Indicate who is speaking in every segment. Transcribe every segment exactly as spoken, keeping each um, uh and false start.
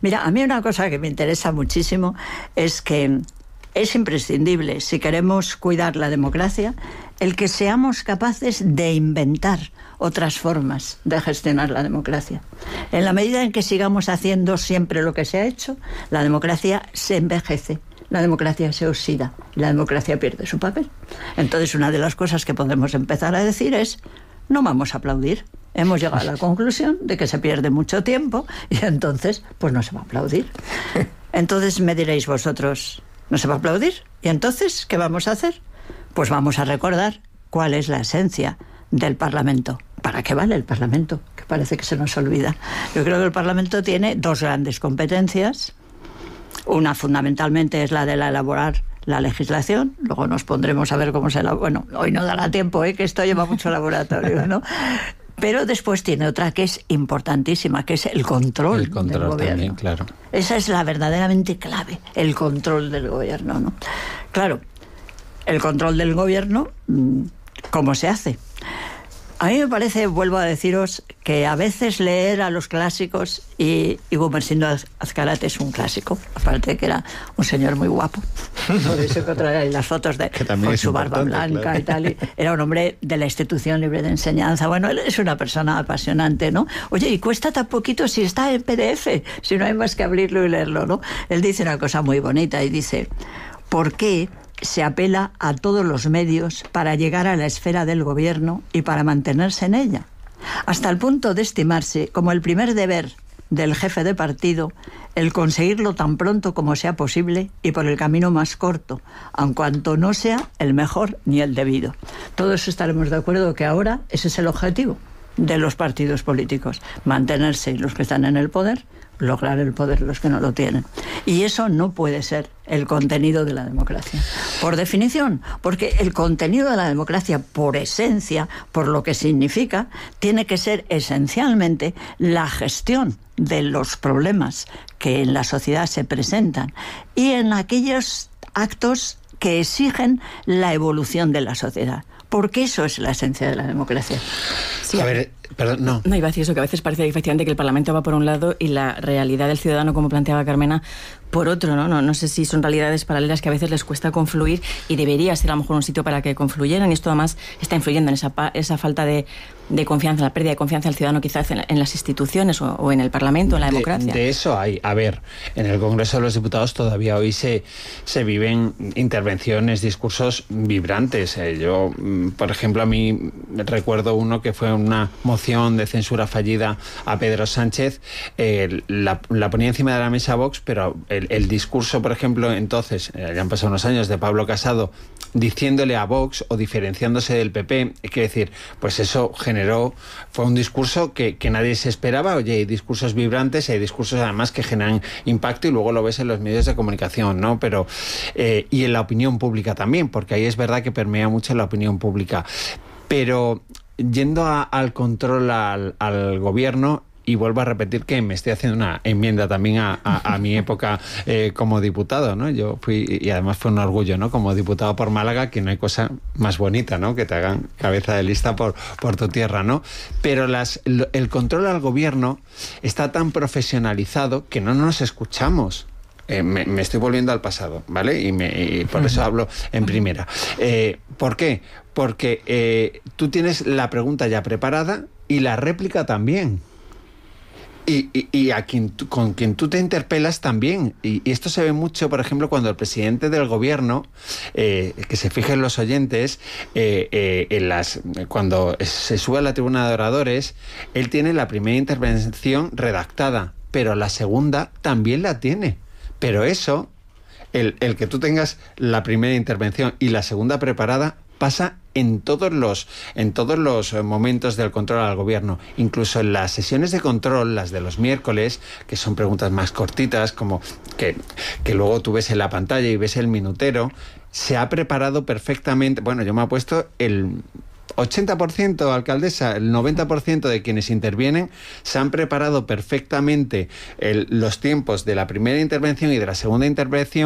Speaker 1: Mira, a mí una cosa que me interesa muchísimo es que es imprescindible, si queremos cuidar la democracia, el que seamos capaces de inventar otras formas de gestionar la democracia. En la medida en que sigamos haciendo siempre lo que se ha hecho, la democracia se envejece, la democracia se oxida, la democracia pierde su papel. Entonces, una de las cosas que podemos empezar a decir es: no vamos a aplaudir. Hemos llegado a la conclusión de que se pierde mucho tiempo y entonces, pues no se va a aplaudir. Entonces me diréis vosotros, ¿no se va a aplaudir? ¿Y entonces qué vamos a hacer? Pues vamos a recordar cuál es la esencia del Parlamento. ¿Para qué vale el Parlamento? Que parece que se nos olvida. Yo creo que el Parlamento tiene dos grandes competencias. Una fundamentalmente es la de la elaborar la legislación. Luego nos pondremos a ver cómo se elabora. Bueno, hoy no dará tiempo, ¿eh? Que esto lleva mucho laboratorio, ¿no? Pero después tiene otra que es importantísima, que es el control,
Speaker 2: el control
Speaker 1: del gobierno.
Speaker 2: También, claro.
Speaker 1: Esa es la verdaderamente clave, el control del gobierno, ¿no? Claro, el control del gobierno, ¿cómo se hace? A mí me parece, vuelvo a deciros, que a veces leer a los clásicos, y, y Gumersindo Azcárate es un clásico, aparte de que era un señor muy guapo, por eso que trae las fotos de con su barba blanca, claro, y tal, y era un hombre de la Institución Libre de Enseñanza. Bueno, él es una persona apasionante, ¿no? Oye, y cuesta tan poquito si está en P D F, si no hay más que abrirlo y leerlo, ¿no? Él dice una cosa muy bonita y dice: ¿por qué se apela a todos los medios para llegar a la esfera del gobierno y para mantenerse en ella? Hasta el punto de estimarse como el primer deber del jefe de partido el conseguirlo tan pronto como sea posible y por el camino más corto, aun cuanto no sea el mejor ni el debido. Todos estaremos de acuerdo que ahora ese es el objetivo de los partidos políticos: mantenerse los que están en el poder, lograr el poder los que no lo tienen. Y eso no puede ser el contenido de la democracia, por definición, porque el contenido de la democracia, por esencia, por lo que significa, tiene que ser esencialmente la gestión de los problemas que en la sociedad se presentan y en aquellos actos que exigen la evolución de la sociedad. Porque eso es la esencia de la democracia.
Speaker 2: Sí, a ver, perdón, no.
Speaker 3: No, iba a decir eso, que a veces parece efectivamente que el Parlamento va por un lado y la realidad del ciudadano, como planteaba Carmena, por otro, ¿no? No, no sé si son realidades paralelas que a veces les cuesta confluir y debería ser a lo mejor un sitio para que confluyeran, y esto además está influyendo en esa, esa falta de, de confianza, la pérdida de confianza del ciudadano quizás en, en las instituciones o, o en el Parlamento, en la democracia.
Speaker 2: De, de eso hay. A ver, en el Congreso de los Diputados todavía hoy se, se viven intervenciones, discursos vibrantes. Eh, yo, por ejemplo, a mí recuerdo uno que fue una moción de censura fallida a Pedro Sánchez. Eh, la, la ponía encima de la mesa Vox, pero el, el discurso, por ejemplo, entonces, eh, ya han pasado unos años, de Pablo Casado, diciéndole a Vox o diferenciándose del P P, quiere decir, pues eso generó, fue un discurso que, que nadie se esperaba. Oye, hay discursos vibrantes, hay discursos además que generan impacto y luego lo ves en los medios de comunicación, ¿no? Pero, eh, y en la opinión pública también, porque ahí es verdad que permea mucho la opinión pública. Pero yendo a, al control al, al gobierno, y vuelvo a repetir que me estoy haciendo una enmienda también a, a, a mi época eh, como diputado, ¿no? Yo fui, y además fue un orgullo, ¿no? Como diputado por Málaga, que no hay cosa más bonita, ¿no? Que te hagan cabeza de lista por, por tu tierra, ¿no? Pero las, el control al gobierno está tan profesionalizado que no nos escuchamos. Eh, me, me estoy volviendo al pasado, ¿vale? Y, me, y por eso hablo en primera. Eh, ¿Por qué? Porque eh, tú tienes la pregunta ya preparada y la réplica también. Y, y, y a quien tú, con quien tú te interpelas también. Y, y esto se ve mucho, por ejemplo, cuando el presidente del gobierno, eh, que se fijen los oyentes, eh, eh, en las, cuando se sube a la tribuna de oradores, él tiene la primera intervención redactada, pero la segunda también la tiene. Pero eso, el, el que tú tengas la primera intervención y la segunda preparada, pasa en todos los en todos los momentos del control al gobierno, incluso en las sesiones de control, las de los miércoles, que son preguntas más cortitas, como que, que luego tú ves en la pantalla y ves el minutero, se ha preparado perfectamente. Bueno, yo me he puesto el ochenta por ciento, alcaldesa, el noventa por ciento de quienes intervienen se han preparado perfectamente el, los tiempos de la primera intervención y de la segunda intervención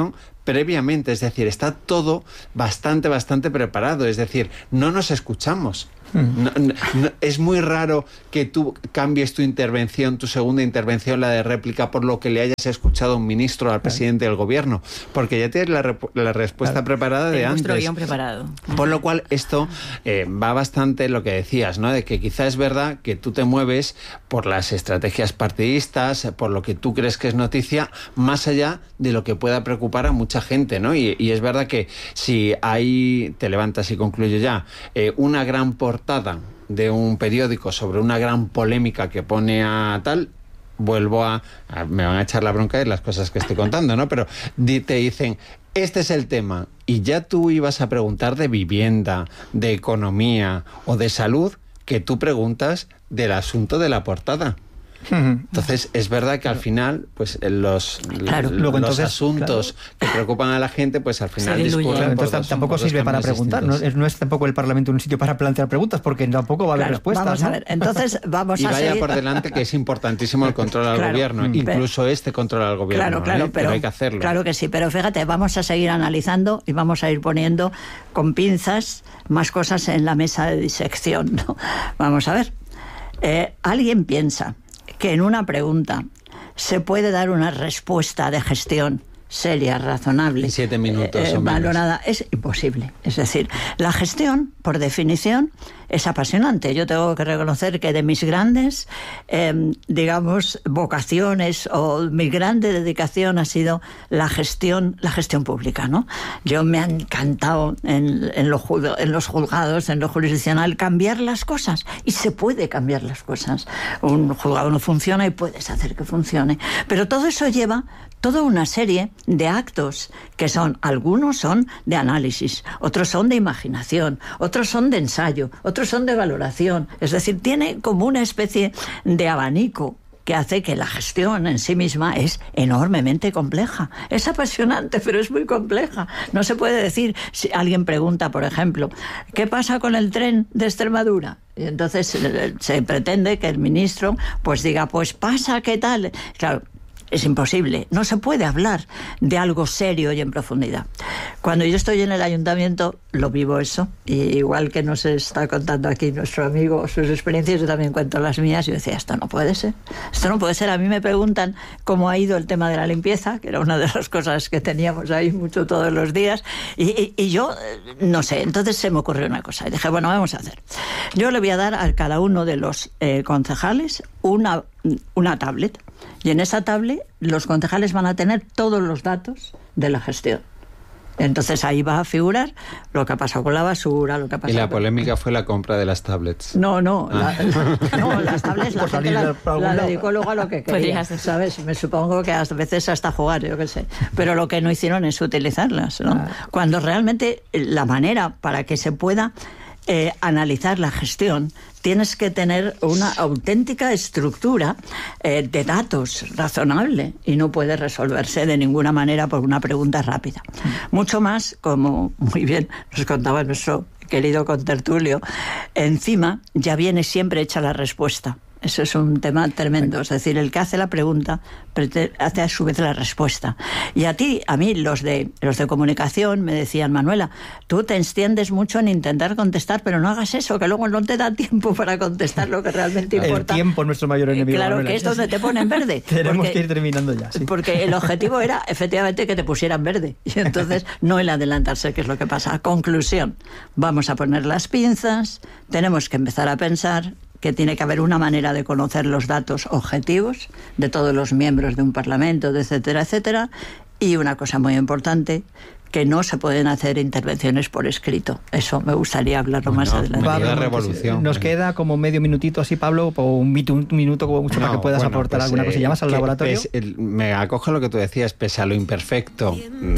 Speaker 2: previamente, es decir, está todo bastante, bastante preparado, es decir, no nos escuchamos. No, no, no, es muy raro que tú cambies tu intervención, tu segunda intervención, la de réplica, por lo que le hayas escuchado a un ministro o al presidente del gobierno, porque ya tienes la, rep- la respuesta claro. preparada de antes.
Speaker 3: Nuestro guión preparado.
Speaker 2: Por lo cual esto eh, va bastante lo que decías, ¿no? De que quizá es verdad que tú te mueves por las estrategias partidistas, por lo que tú crees que es noticia, más allá de lo que pueda preocupar a mucha gente, ¿no? Y, y es verdad que si hay, te levantas y concluyo ya, eh, una gran portada de un periódico sobre una gran polémica que pone a tal, vuelvo a, a me van a echar la bronca de las cosas que estoy contando, ¿no? Pero di, te dicen, este es el tema, y ya tú ibas a preguntar de vivienda, de economía o de salud, que tú preguntas del asunto de la portada. Entonces es verdad que al final pues los,
Speaker 1: claro.
Speaker 2: l-
Speaker 4: Luego,
Speaker 2: los
Speaker 4: entonces,
Speaker 2: asuntos claro. que preocupan a la gente pues al final discurren
Speaker 4: claro,
Speaker 2: por
Speaker 4: entonces
Speaker 2: dos,
Speaker 4: tampoco
Speaker 2: por dos
Speaker 4: sirve para preguntar, ¿no? Es, no es tampoco el Parlamento un sitio para plantear preguntas porque tampoco va a haber
Speaker 1: claro,
Speaker 4: respuestas.
Speaker 1: Vamos
Speaker 4: ¿no?
Speaker 1: a ver, entonces vamos
Speaker 2: y
Speaker 1: a
Speaker 2: vaya
Speaker 1: seguir...
Speaker 2: por delante que es importantísimo el control al
Speaker 1: claro,
Speaker 2: gobierno, incluso
Speaker 1: pero,
Speaker 2: este control al gobierno,
Speaker 1: claro, claro,
Speaker 2: ¿eh?
Speaker 1: pero,
Speaker 2: pero hay que hacerlo.
Speaker 1: Claro que sí, pero fíjate, vamos a seguir analizando y vamos a ir poniendo con pinzas más cosas en la mesa de disección, ¿no? Vamos a ver, eh, alguien piensa que en una pregunta se puede dar una respuesta de gestión seria, razonable,
Speaker 2: en siete minutos
Speaker 1: eh,
Speaker 2: o menos.
Speaker 1: valorada, es imposible. Es decir, la gestión, por definición, es apasionante. Yo tengo que reconocer que de mis grandes, eh, digamos, vocaciones o mi grande dedicación ha sido la gestión, la gestión pública, ¿no? Yo me ha encantado en, en, lo, en los juzgados, en lo jurisdiccional, cambiar las cosas. Y se puede cambiar las cosas. Un juzgado no funciona y puedes hacer que funcione. Pero todo eso lleva toda una serie de actos que son, algunos son de análisis, otros son de imaginación, otros son de ensayo, otros son de valoración. Es decir, tiene como una especie de abanico que hace que la gestión en sí misma es enormemente compleja. Es apasionante, pero es muy compleja. No se puede decir, si alguien pregunta, por ejemplo, ¿qué pasa con el tren de Extremadura? Y entonces se, se pretende que el ministro pues diga, pues pasa, ¿qué tal? Claro, es imposible, no se puede hablar de algo serio y en profundidad. Cuando yo estoy en el ayuntamiento, lo vivo eso, y igual que nos está contando aquí nuestro amigo sus experiencias, yo también cuento las mías. Yo decía, esto no puede ser, esto no puede ser. A mí me preguntan cómo ha ido el tema de la limpieza, que era una de las cosas que teníamos ahí mucho todos los días, y, y, y yo, no sé, entonces se me ocurrió una cosa, y dije, bueno, vamos a hacer. Yo le voy a dar a cada uno de los eh, concejales una, una tablet, y en esa tablet los concejales van a tener todos los datos de la gestión. Entonces ahí va a figurar lo que ha pasado con la basura, lo que ha pasado...
Speaker 2: Y la
Speaker 1: con...
Speaker 2: polémica fue la compra de las tablets.
Speaker 1: No, no,
Speaker 2: ah.
Speaker 1: la, la, no las tablets la gente la, la dedicó luego a lo que quería, ¿sabes? Me supongo que a veces hasta jugar, yo qué sé. Pero lo que no hicieron es utilizarlas, ¿no? Ah. Cuando realmente la manera para que se pueda eh, analizar la gestión, tienes que tener una auténtica estructura eh, de datos razonable, y no puede resolverse de ninguna manera por una pregunta rápida. Mucho más, como muy bien nos contaba nuestro querido contertulio, encima ya viene siempre hecha la respuesta. Eso es un tema tremendo. Es decir, el que hace la pregunta hace a su vez la respuesta. Y a ti, a mí, los de los de comunicación me decían, Manuela, tú te extiendes mucho en intentar contestar, pero no hagas eso, que luego no te da tiempo para contestar lo que realmente importa.
Speaker 4: El tiempo es nuestro mayor enemigo.
Speaker 1: Claro,
Speaker 4: Manuela.
Speaker 1: Que es donde te ponen verde.
Speaker 4: Tenemos
Speaker 1: porque,
Speaker 4: que ir terminando ya. Sí.
Speaker 1: Porque el objetivo era, efectivamente, que te pusieran verde. Y entonces, no el adelantarse, que es lo que pasa. Conclusión, vamos a poner las pinzas, tenemos que empezar a pensar que tiene que haber una manera de conocer los datos objetivos de todos los miembros de un parlamento, de etcétera, etcétera. Y una cosa muy importante, que no se pueden hacer intervenciones por escrito. Eso me gustaría hablarlo bueno, más adelante.
Speaker 2: Pablo, revolución.
Speaker 4: Nos queda como medio minutito así, Pablo, o un, un minuto como mucho no, para que puedas bueno, aportar pues, alguna cosa. ¿Llamas al laboratorio?
Speaker 2: Pues, el, me acojo lo que tú decías, pese a lo imperfecto.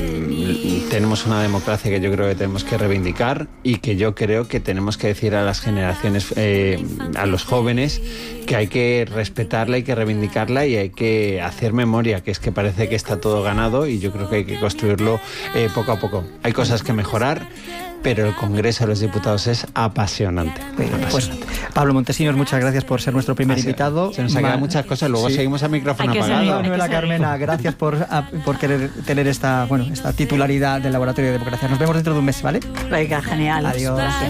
Speaker 2: Mmm, tenemos una democracia que yo creo que tenemos que reivindicar, y que yo creo que tenemos que decir a las generaciones, eh, a los jóvenes, que hay que respetarla, hay que reivindicarla, y hay que hacer memoria, que es que parece que está todo ganado, y yo creo que hay que construirlo eh, poco poco a poco. Hay cosas que mejorar, pero el Congreso de los Diputados es apasionante.
Speaker 4: Bien, apasionante. Pues, Pablo Montesinos, muchas gracias por ser nuestro primer
Speaker 2: Así,
Speaker 4: invitado.
Speaker 2: Se nos han quedado muchas cosas, luego sí. seguimos a micrófono apagado.
Speaker 4: Manuela Carmena, gracias por, a, por querer tener esta, bueno, esta titularidad del Laboratorio de Democracia. Nos vemos dentro de un mes, ¿vale?
Speaker 1: Venga, genial.
Speaker 4: Adiós.
Speaker 1: Gracias.